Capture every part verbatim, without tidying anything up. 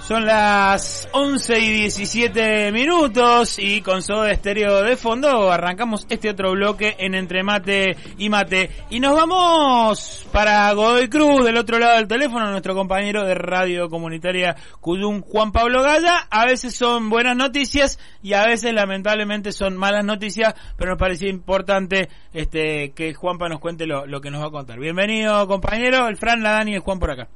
Son las once y diecisiete minutos y con Soda Estéreo de fondo arrancamos este otro bloque en Entre Mate y Mate. Y nos vamos para Godoy Cruz, del otro lado del teléfono, nuestro compañero de Radio Comunitaria Cuyum, Juan Pablo Gaya. A veces son buenas noticias y a veces lamentablemente son malas noticias, pero nos parecía importante este que Juanpa nos cuente lo, lo que nos va a contar. Bienvenido, compañero. El Fran, la Dani y el Juan por acá.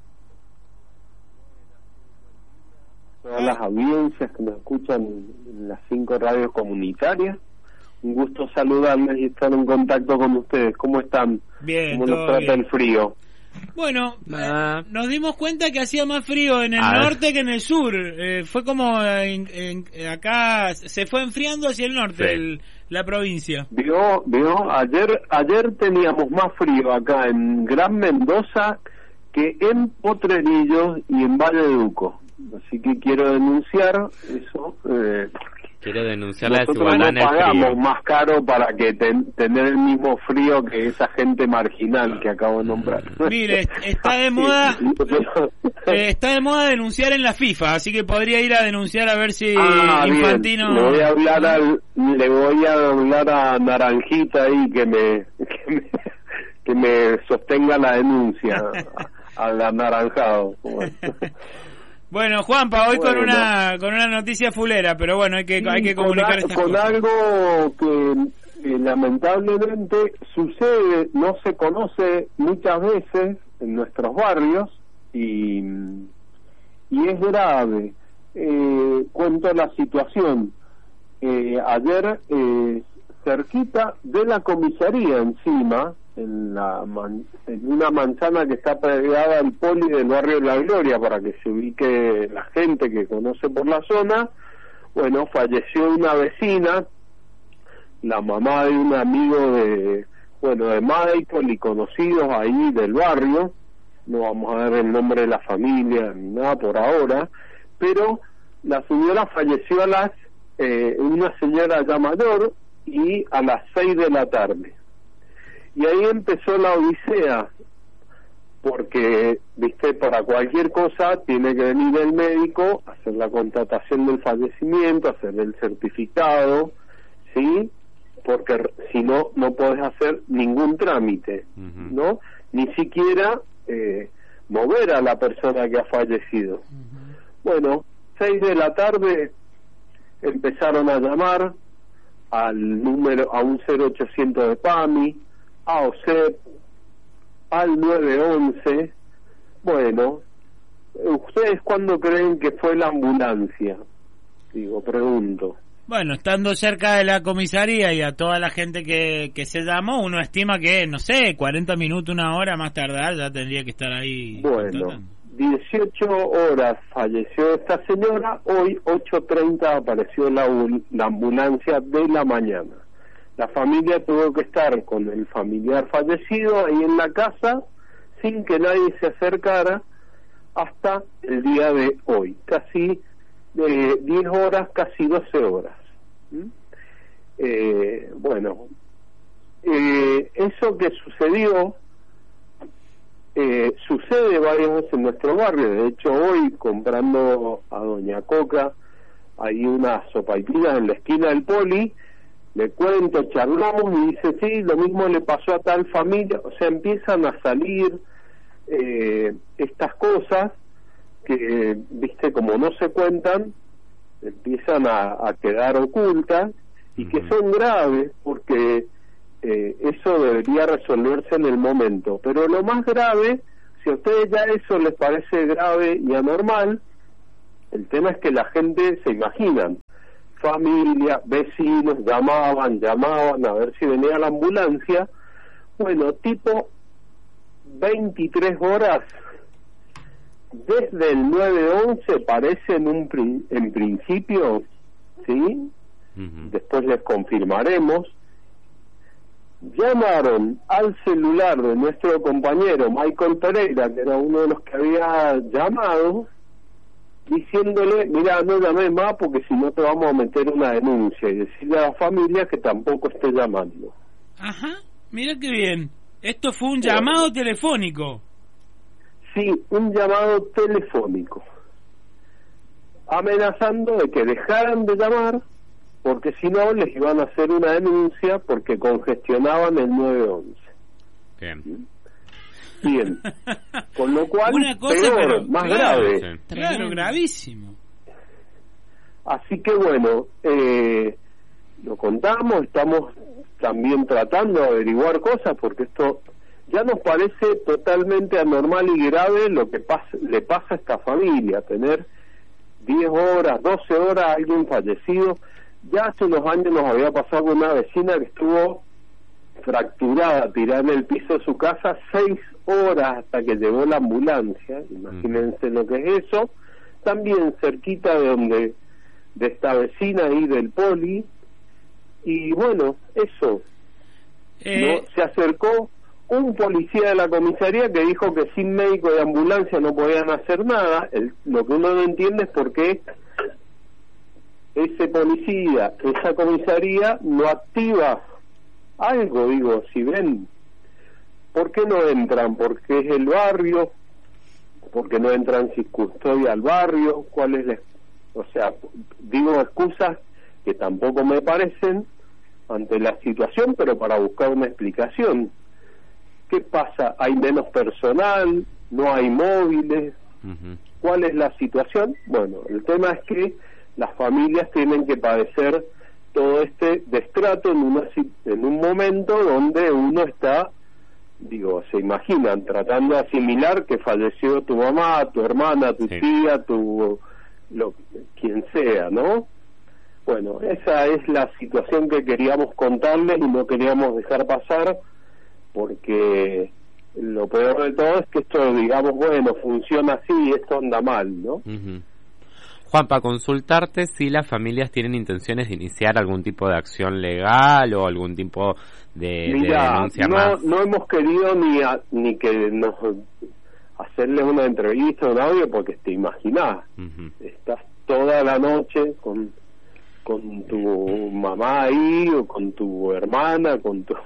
Todas las audiencias que nos escuchan en las cinco radios comunitarias, un gusto saludarles y estar en contacto con ustedes. ¿Cómo están? Bien, ¿Cómo nos trata bien. el frío? Bueno, Ah. eh, nos dimos cuenta que hacía más frío en el A norte ver. que en el sur. Eh, fue como en, en- acá se fue enfriando hacia el norte Sí. el- la provincia. Vio, vio, ayer, ayer teníamos más frío acá en Gran Mendoza que en Potrerillos y en Valle de Uco. Así que quiero denunciar eso. Eh, Quiero denunciar la nosotros desigualdad no en el pagamos frío. más caro para que ten- tener el mismo frío que esa gente marginal que acabo de nombrar. Mire, está de moda eh, está de moda denunciar en la FIFA, así que podría ir a denunciar a ver si Ah, bien. Infantino. Le voy a hablar al, le voy a hablar a Naranjita ahí que me que me, que me sostenga la denuncia al anaranjado. Bueno, Juanpa, hoy con Bueno. una con una noticia fulera, pero bueno, hay que hay que con, comunicar a- estas con cosas. algo que eh, lamentablemente sucede, no se conoce muchas veces en nuestros barrios y y es grave. Eh, cuento la situación. Eh, ayer eh, cerquita de la comisaría encima, en la man- en una manzana que está pegada al poli del barrio de La Gloria, para que se ubique la gente que conoce por la zona. Bueno, falleció una vecina, la mamá de un amigo de, bueno, de Michael y conocidos ahí del barrio. No vamos a dar el nombre de la familia ni nada por ahora, pero la señora falleció a las, eh, una señora ya mayor, y a las seis de la tarde. Y ahí empezó la odisea, porque, viste, para cualquier cosa tiene que venir el médico, hacer la constatación del fallecimiento, hacer el certificado, ¿sí? Porque r- si no, no podés hacer ningún trámite, Ujú. ¿no? Ni siquiera eh, mover a la persona que ha fallecido. Bueno, seis de la tarde empezaron a llamar al número, a un cero ochocientos de PAMI, a O S E P, al nueve once. Bueno, ¿ustedes cuándo creen que fue la ambulancia? Digo, pregunto. Bueno, estando cerca de la comisaría y a toda la gente que, que se llamó, uno estima que, no sé, cuarenta minutos, una hora más tardar, ya tendría que estar ahí. Bueno, contratando. dieciocho horas falleció esta señora, hoy ocho treinta apareció la, ul- la ambulancia de la mañana. La familia tuvo que estar con el familiar fallecido ahí en la casa, sin que nadie se acercara, hasta el día de hoy, casi de diez horas, casi doce horas. ¿Mm? Eh, bueno, eh, eso que sucedió eh, sucede varias veces en nuestro barrio. De hecho, hoy comprando a Doña Coca hay unas sopaipillas en la esquina del poli, le cuento, charlamos y dice, sí, lo mismo le pasó a tal familia. O sea, empiezan a salir eh, estas cosas que, viste, como no se cuentan, empiezan a, a quedar ocultas y que son graves, porque eh, eso debería resolverse en el momento. Pero lo más grave, si a ustedes ya eso les parece grave y anormal, el tema es que la gente se imaginan, familia, vecinos, llamaban, llamaban a ver si venía la ambulancia. Bueno, tipo veintitrés horas, desde el nueve once parece en, un, prin- en principio, ¿sí? Ujú. Después les confirmaremos. Llamaron al celular de nuestro compañero Michael Pereira, que era uno de los que había llamado, diciéndole, mira, no llamé más porque si no te vamos a meter una denuncia, y decirle a la familia que tampoco esté llamando. Ajá, mira qué bien. Esto fue un llamado telefónico. Sí, un llamado telefónico. amenazando de que dejaran de llamar, porque si no les iban a hacer una denuncia porque congestionaban el nueve once. Bien. Bien. Con lo cual, una cosa, peor, pero, más claro, grave. sí. Claro, gravísimo. Así que bueno, eh, lo contamos, estamos también tratando de averiguar cosas, porque esto ya nos parece totalmente anormal y grave lo que pasa, le pasa a esta familia, tener diez horas, doce horas a alguien fallecido. Ya hace unos años nos había pasado con una vecina que estuvo fracturada, tirada en el piso de su casa seis horas hasta que llegó la ambulancia. Imagínense mm. lo que es eso. También cerquita de donde de esta vecina ahí del poli. Y bueno, eso. Eh... ¿no? Se acercó un policía de la comisaría que dijo que sin médico de ambulancia no podían hacer nada. El, lo que uno no entiende es por qué ese policía, esa comisaría no activa algo. Digo, si ven, ¿por qué no entran? Porque es el barrio, porque no entran sin custodia al barrio. ¿Cuál es la, o sea, digo excusas que tampoco me parecen ante la situación, pero para buscar una explicación? ¿Qué pasa? ¿Hay menos personal? ¿No hay móviles? Uh-huh. ¿Cuál es la situación? Bueno, el tema es que las familias tienen que padecer todo este destrato en, una, en un momento donde uno está, digo, se imaginan, tratando de asimilar que falleció tu mamá, tu hermana, tu sí. tía, tu lo, quien sea, ¿no? Bueno, esa es la situación que queríamos contarles y no queríamos dejar pasar, porque lo peor de todo es que esto, digamos, bueno, funciona así y esto anda mal, ¿no? Uh-huh. Juan, para consultarte si las familias tienen intenciones de iniciar algún tipo de acción legal o algún tipo de, Mira, de denuncia no, más. no hemos querido ni a, ni que nos hacerles una entrevista, un audio, porque te imaginás, uh-huh. estás toda la noche con con tu mamá ahí o con tu hermana, con tu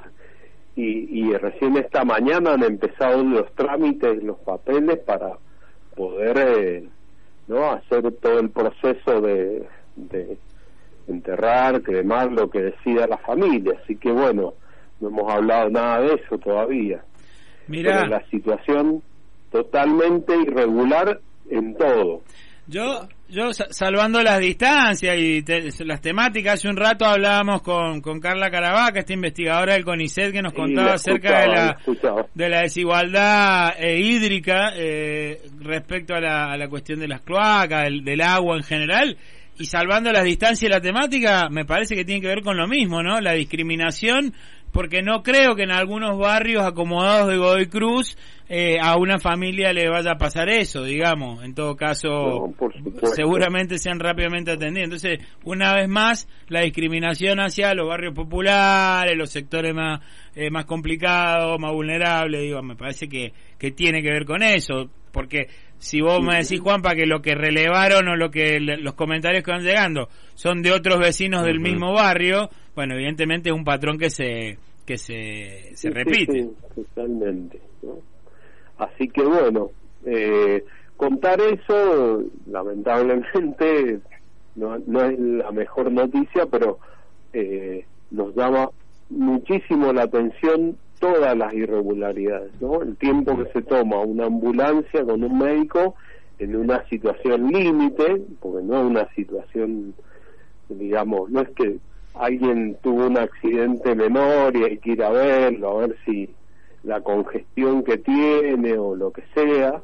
y, y recién esta mañana han empezado los trámites, los papeles para poder eh, no hacer todo el proceso de, de enterrar, cremar, lo que decida la familia. Así que bueno, no hemos hablado nada de eso todavía. Mirá. Pero la situación totalmente irregular en todo. Yo, yo salvando las distancias y te, las temáticas, hace un rato hablábamos con, con Carla Caravaca, esta investigadora del CONICET, que nos contaba sí, acerca de la de la desigualdad eh, hídrica eh, respecto a la, a la cuestión de las cloacas, del, del agua en general. Y salvando las distancias y la temática, me parece que tiene que ver con lo mismo, ¿no? La discriminación, porque no creo que en algunos barrios acomodados de Godoy Cruz eh, a una familia le vaya a pasar eso, digamos. En todo caso, no, seguramente sean rápidamente atendidos. Entonces, una vez más, la discriminación hacia los barrios populares, los sectores más eh, más complicados, más vulnerables, digo, me parece que, que tiene que ver con eso. Porque si vos me decís, Juanpa, que lo que relevaron o lo que los comentarios que van llegando son de otros vecinos uh-huh. del mismo barrio, bueno, evidentemente es un patrón que se que se, se sí, repite. Sí, sí, totalmente, ¿no? Así que bueno, eh, contar eso, lamentablemente, no, no es la mejor noticia, pero eh, nos llama muchísimo la atención todas las irregularidades, ¿no? El tiempo que se toma una ambulancia con un médico en una situación límite, porque no es una situación, digamos, no es que alguien tuvo un accidente menor y hay que ir a verlo, a ver si la congestión que tiene o lo que sea,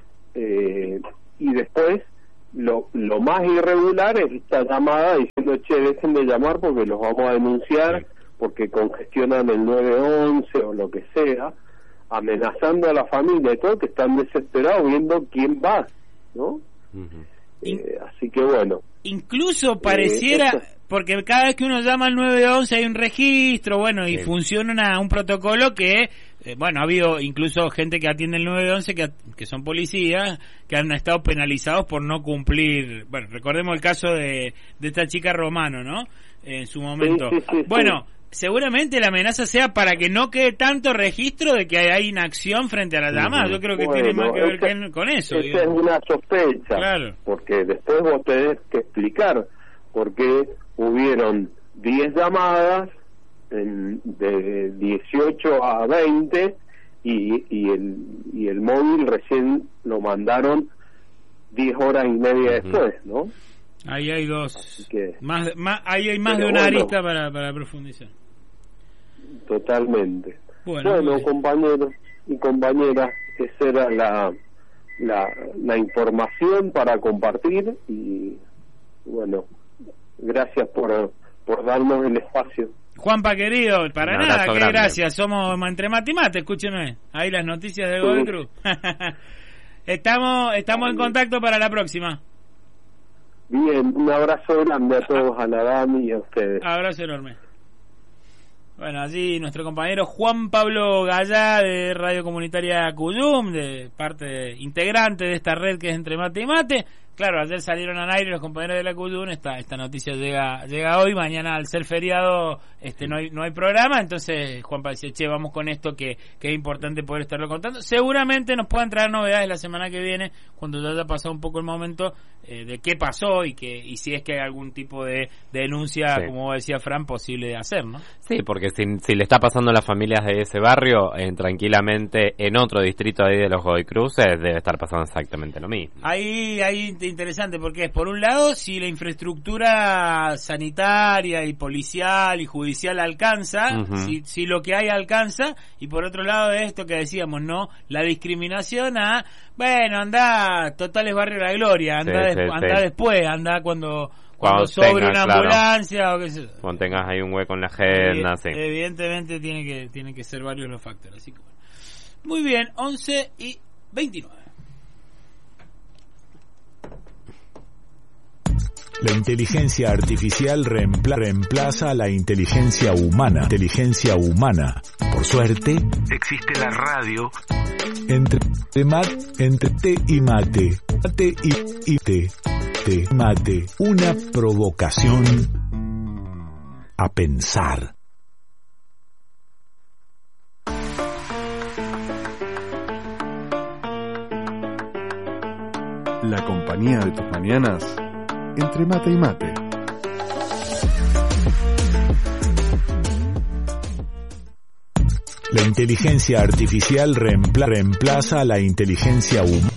eh, y después lo, lo más irregular es esta llamada diciendo, che, dejen de llamar porque los vamos a denunciar, porque congestionan el nueve once o lo que sea, amenazando a la familia y todo, que están desesperados viendo quién va, ¿no? Uh-huh. Eh, así que bueno. Incluso pareciera, eh, esto... porque cada vez que uno llama al nueve once hay un registro, bueno, y sí. funciona una, un protocolo que, eh, bueno, ha habido incluso gente que atiende el nueve once que, que son policías, que han estado penalizados por no cumplir, bueno, recordemos el caso de, de esta chica Romano, ¿no? En su momento. Sí, sí, sí, bueno, sí. seguramente la amenaza sea para que no quede tanto registro de que hay inacción frente a la llamada. Yo creo que bueno, tiene más que ver esa, que, con eso. Esa digamos. Es una sospecha, claro. Porque después vos tenés que explicar por qué hubieron diez llamadas en, de dieciocho a veinte y, y, el, y el móvil recién lo mandaron diez horas y media uh-huh. después, ¿no? Ahí hay dos. Que, más, más, ahí hay más de una bueno, arista para, para profundizar. Totalmente. Bueno, bueno pues, compañeros y compañeras, esa era la, la, la información para compartir y bueno, gracias por, por darnos el espacio. Juanpa querido, para Un nada, que grande. gracias, somos entre mate y mate, escúchenme, ahí las noticias de Godoy Cruz. estamos estamos en contacto para la próxima. Bien, un abrazo grande a todos, a la Dami y a ustedes. Abrazo enorme. Bueno, allí nuestro compañero Juan Pablo Gallá de Radio Comunitaria Cuyum, de parte integrante de esta red que es Entre Mate y Mate. Claro, ayer salieron al aire los compañeros de la Cuyum, esta esta noticia llega llega hoy, mañana al ser feriado este no hay no hay programa, entonces Juan Pablo dice, che, vamos con esto que, que es importante poder estarlo contando. Seguramente nos puedan traer novedades la semana que viene, cuando ya haya pasado un poco el momento eh, de qué pasó y que y si es que hay algún tipo de, de denuncia, sí. como decía Fran, posible de hacer, ¿no? Sí, porque si, si le está pasando a las familias de ese barrio, eh, tranquilamente en otro distrito ahí de los Godoy Cruces debe estar pasando exactamente lo mismo. Ahí, ahí interesante, porque es, por un lado, si la infraestructura sanitaria y policial y judicial alcanza, uh-huh. si, si lo que hay alcanza, y por otro lado de esto que decíamos, ¿no? La discriminación a, bueno, anda, total es Barrio La Gloria, anda, sí, de, sí, anda sí. después, anda cuando... Cuando, cuando sobre tengas, una claro, ambulancia o qué sé yo. Cuando tengas ahí un hueco en la agenda, sí. Evidentemente tiene que tiene que ser varios los factores, así que bueno. Muy bien, once y veintinueve. La inteligencia artificial reempla- reemplaza a la inteligencia humana. Inteligencia humana. Por suerte, existe la radio. Entre te mat, entre té y mate. Mate y, y té. Té, mate. Una provocación a pensar. La compañía de tus mañanas. Entre mate y mate. La inteligencia artificial reempla- reemplaza a la inteligencia humana.